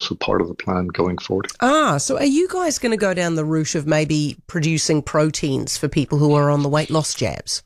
also part of the plan going forward. So are you guys going to go down the route of maybe producing proteins for people who are on the weight loss jabs?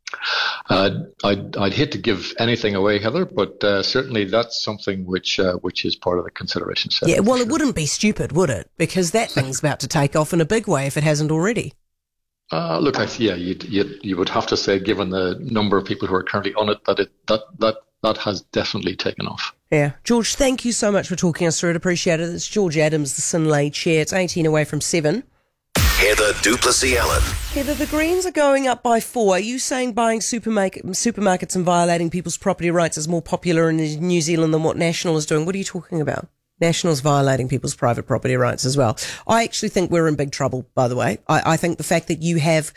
I'd hate to give anything away, Heather, but certainly that's something which is part of the consideration set. Yeah, well, it wouldn't be stupid, would it? Because that thing's about to take off in a big way if it hasn't already. Look, you would have to say, given the number of people who are currently on it, that has definitely taken off. Yeah. George, thank you so much for talking us through it. Appreciate it. It's George Adams, the Synlait chair. It's 18 away from 7. Heather du Plessis-Allen. Heather, the Greens are going up by 4. Are you saying buying supermarkets and violating people's property rights is more popular in New Zealand than what National is doing? What are you talking about? National's violating people's private property rights as well. I actually think we're in big trouble, by the way. I think the fact that you have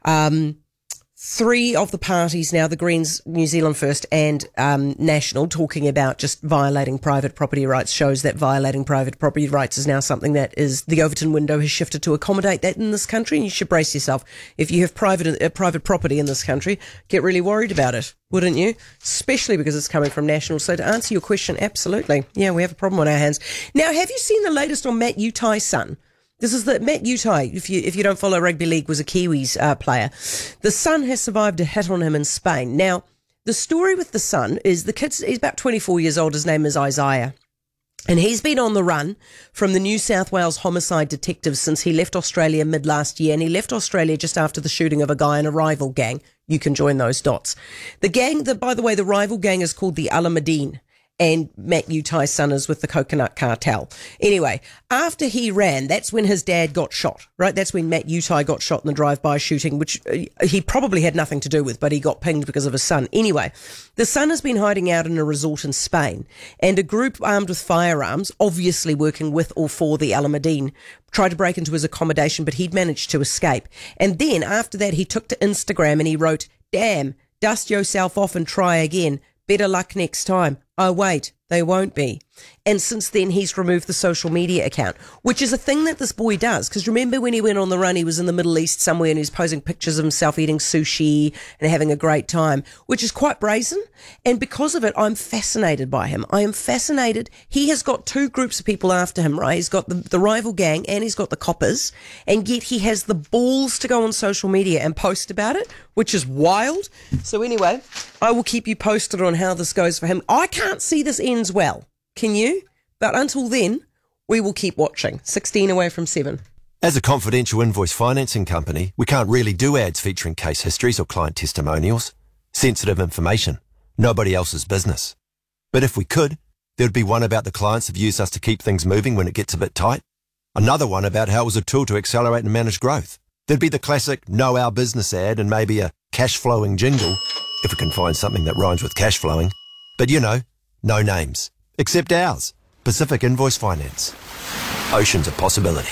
3 of the parties now, the Greens, New Zealand First and National, talking about just violating private property rights shows that violating private property rights is now something that is the Overton window has shifted to accommodate that in this country. And you should brace yourself. If you have private property in this country, get really worried about it, wouldn't you? Especially because it's coming from National. So to answer your question, absolutely. Yeah, we have a problem on our hands. Now, have you seen the latest on Matt Utai's son? This is Matt Utai, if you don't follow rugby league, was a Kiwis player. The son has survived a hit on him in Spain. Now, the story with the son is he's about 24 years old. His name is Isaiah. And he's been on the run from the New South Wales homicide detectives since he left Australia mid last year. And he left Australia just after the shooting of a guy in a rival gang. You can join those dots. The gang, by the way, the rival gang is called the Alameddine. And Matt Utai's son is with the Coconut Cartel. Anyway, after he ran, that's when his dad got shot, right? That's when Matt Utai got shot in the drive-by shooting, which he probably had nothing to do with, but he got pinged because of his son. Anyway, the son has been hiding out in a resort in Spain, and a group armed with firearms, obviously working with or for the Alameddine, tried to break into his accommodation, but he'd managed to escape. And then after that, he took to Instagram and he wrote, "Damn, dust yourself off and try again. Better luck next time. Oh, wait, they won't be." And since then, he's removed the social media account, which is a thing that this boy does. Because remember when he went on the run, he was in the Middle East somewhere and he was posing pictures of himself eating sushi and having a great time, which is quite brazen. And because of it, I'm fascinated by him. I am fascinated. He has got 2 groups of people after him, right? He's got the rival gang and he's got the coppers. And yet he has the balls to go on social media and post about it, which is wild. So anyway, I will keep you posted on how this goes for him. I can't see this ends well. Can you? But until then, we will keep watching. 16 away from 7. As a confidential invoice financing company, we can't really do ads featuring case histories or client testimonials. Sensitive information. Nobody else's business. But if we could, there'd be one about the clients who've used us to keep things moving when it gets a bit tight. Another one about how it was a tool to accelerate and manage growth. There'd be the classic know our business ad and maybe a cash flowing jingle, if we can find something that rhymes with cash flowing. But you know, no names. Except ours, Pacific Invoice Finance. Oceans of possibility.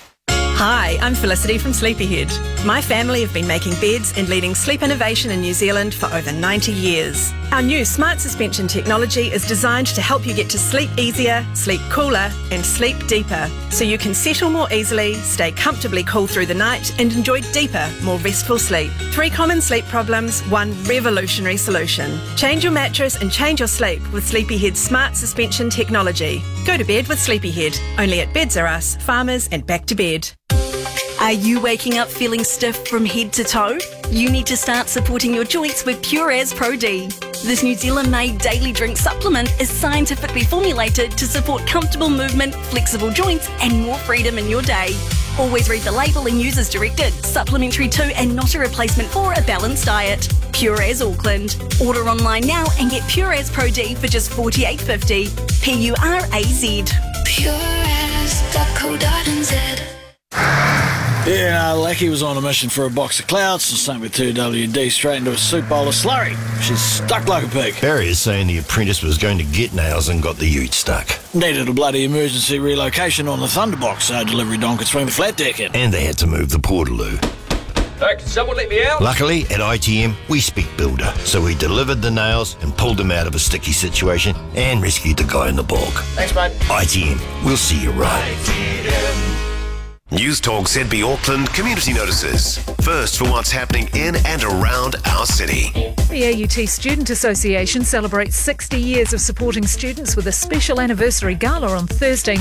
Hi, I'm Felicity from Sleepyhead. My family have been making beds and leading sleep innovation in New Zealand for over 90 years. Our new smart suspension technology is designed to help you get to sleep easier, sleep cooler, and sleep deeper, so you can settle more easily, stay comfortably cool through the night, and enjoy deeper, more restful sleep. 3 common sleep problems, 1 revolutionary solution. Change your mattress and change your sleep with Sleepyhead's smart suspension technology. Go to bed with Sleepyhead, only at Beds R Us, Farmers, and Back to Bed. Are you waking up feeling stiff from head to toe? You need to start supporting your joints with Pureas Pro D. This New Zealand-made daily drink supplement is scientifically formulated to support comfortable movement, flexible joints, and more freedom in your day. Always read the label and use as directed. Supplementary to and not a replacement for a balanced diet. Pureas Auckland. Order online now and get Pureas Pro D for just $48.50. Puraz. Pureas.co.nz. Yeah, Lackey was on a mission for a box of clouds, so sunk with 2WD straight into a soup bowl of slurry. She's stuck like a pig. Barry is saying the apprentice was going to get nails and got the ute stuck. Needed a bloody emergency relocation on the Thunderbox, so delivery don could swing the flat deck in. And they had to move the portaloo. Hey, can someone let me out? Luckily, at ITM, we speak builder, so we delivered the nails and pulled them out of a sticky situation and rescued the guy in the bog. Thanks, mate. ITM, we'll see you right. News Talk ZB Auckland community notices. First for what's happening in and around our city. The AUT Student Association celebrates 60 years of supporting students with a special anniversary gala on Thursday